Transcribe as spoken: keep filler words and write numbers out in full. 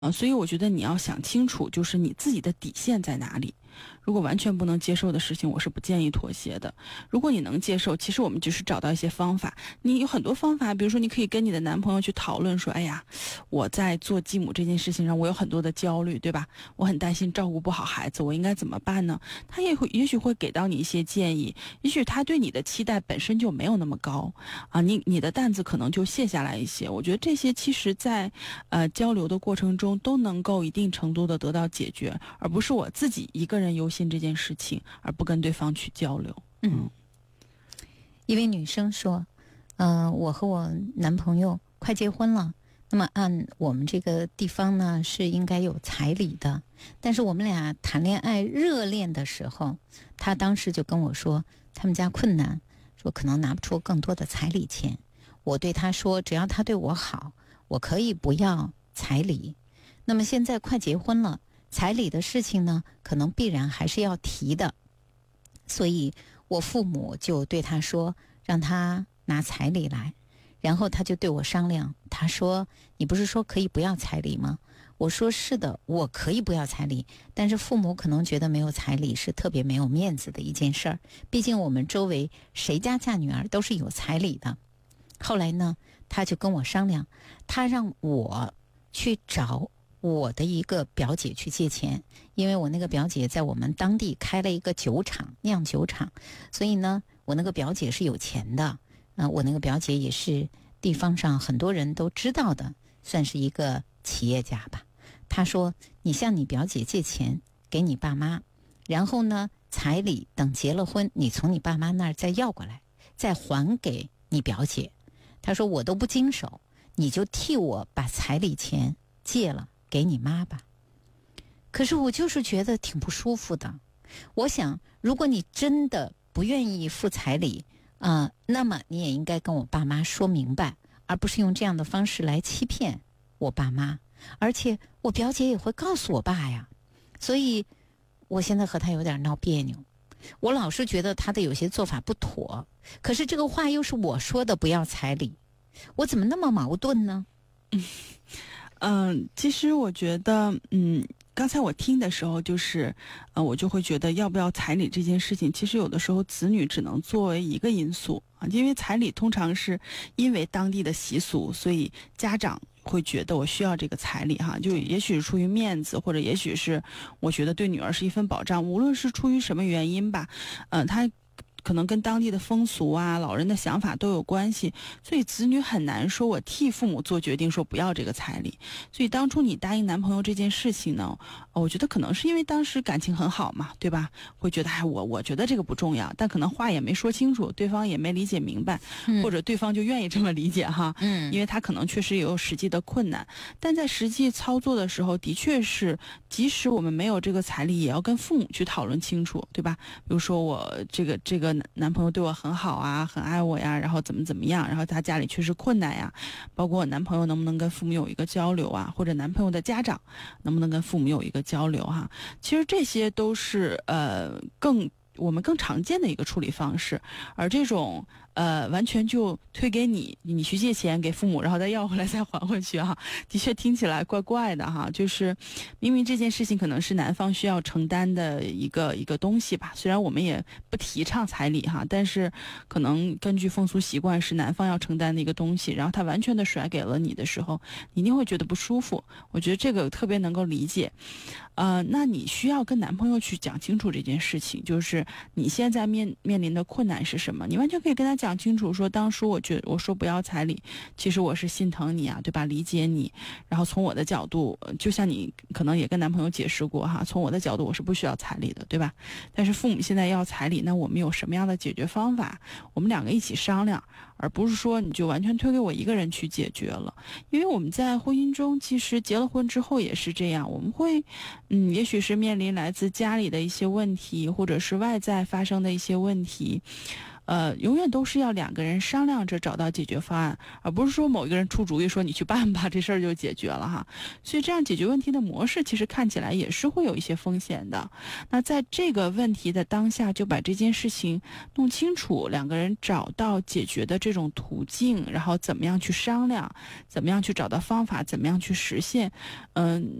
啊，所以我觉得你要想清楚，就是你自己的底线在哪里。如果完全不能接受的事情，我是不建议妥协的。如果你能接受，其实我们就是找到一些方法。你有很多方法，比如说你可以跟你的男朋友去讨论说，哎呀，我在做继母这件事情上，我有很多的焦虑，对吧？我很担心照顾不好孩子，我应该怎么办呢？他也会也许会给到你一些建议，也许他对你的期待本身就没有那么高啊，你你的担子可能就卸下来一些。我觉得这些其实在呃交流的过程中都能够一定程度的得到解决，而不是我自己一个人忧心这件事情，而不跟对方去交流。 嗯，一位女生说，嗯、呃，我和我男朋友快结婚了，那么按我们这个地方呢是应该有彩礼的，但是我们俩谈恋爱热恋的时候，他当时就跟我说他们家困难，说可能拿不出更多的彩礼钱。我对他说，只要他对我好，我可以不要彩礼。那么现在快结婚了，彩礼的事情呢，可能必然还是要提的，所以我父母就对他说，让他拿彩礼来。然后他就对我商量，他说，你不是说可以不要彩礼吗？我说是的，我可以不要彩礼，但是父母可能觉得没有彩礼是特别没有面子的一件事儿，毕竟我们周围谁家嫁女儿都是有彩礼的。后来呢，他就跟我商量，他让我去找我的一个表姐去借钱，因为我那个表姐在我们当地开了一个酒厂，酿酒厂，所以呢，我那个表姐是有钱的。呃，我那个表姐也是地方上很多人都知道的，算是一个企业家吧。她说，你向你表姐借钱给你爸妈，然后呢，彩礼等结了婚，你从你爸妈那儿再要过来，再还给你表姐。她说我都不经手，你就替我把彩礼钱借了给你妈吧。可是我就是觉得挺不舒服的。我想，如果你真的不愿意付彩礼，啊、呃，那么你也应该跟我爸妈说明白，而不是用这样的方式来欺骗我爸妈。而且我表姐也会告诉我爸呀，所以我现在和他有点闹别扭。我老是觉得他的有些做法不妥，可是这个话又是我说的，不要彩礼，我怎么那么矛盾呢？ 嗯嗯，其实我觉得，嗯。刚才我听的时候，就是，呃，我就会觉得要不要彩礼这件事情，其实有的时候子女只能作为一个因素啊，因为彩礼通常是因为当地的习俗，所以家长会觉得我需要这个彩礼哈，就也许是出于面子，或者也许是我觉得对女儿是一份保障，无论是出于什么原因吧，嗯、呃，他。可能跟当地的风俗啊、老人的想法都有关系，所以子女很难说我替父母做决定，说不要这个彩礼。所以当初你答应男朋友这件事情呢，我觉得可能是因为当时感情很好嘛，对吧？会觉得哎，我我觉得这个不重要，但可能话也没说清楚，对方也没理解明白， 嗯、 或者对方就愿意这么理解哈， 嗯， 因为他可能确实也有实际的困难，但在实际操作的时候，的确是，即使我们没有这个彩礼，也要跟父母去讨论清楚，对吧？比如说我这个这个。男朋友对我很好啊，很爱我呀，然后怎么怎么样，然后他家里确实困难呀，包括我男朋友能不能跟父母有一个交流啊，或者男朋友的家长能不能跟父母有一个交流哈、啊，其实这些都是呃更我们更常见的一个处理方式，而这种呃完全就推给你，你去借钱给父母，然后再要回来再还回去哈，的确听起来怪怪的哈，就是明明这件事情可能是男方需要承担的一个一个东西吧，虽然我们也不提倡彩礼哈，但是可能根据风俗习惯是男方要承担的一个东西，然后他完全的甩给了你的时候，你一定会觉得不舒服，我觉得这个特别能够理解。呃，那你需要跟男朋友去讲清楚这件事情，就是你现在面面临的困难是什么？你完全可以跟他讲清楚，说当初我觉得我说不要彩礼，其实我是心疼你啊，对吧？理解你，然后从我的角度，就像你可能也跟男朋友解释过哈，从我的角度我是不需要彩礼的，对吧？但是父母现在要彩礼，那我们有什么样的解决方法？我们两个一起商量，而不是说你就完全推给我一个人去解决了。因为我们在婚姻中，其实结了婚之后也是这样，我们会。嗯，也许是面临来自家里的一些问题，或者是外在发生的一些问题， 呃，永远都是要两个人商量着找到解决方案，而不是说某一个人出主意说你去办吧，这事儿就解决了哈。所以这样解决问题的模式，其实看起来也是会有一些风险的。那在这个问题的当下，就把这件事情弄清楚，两个人找到解决的这种途径，然后怎么样去商量，怎么样去找到方法，怎么样去实现，嗯。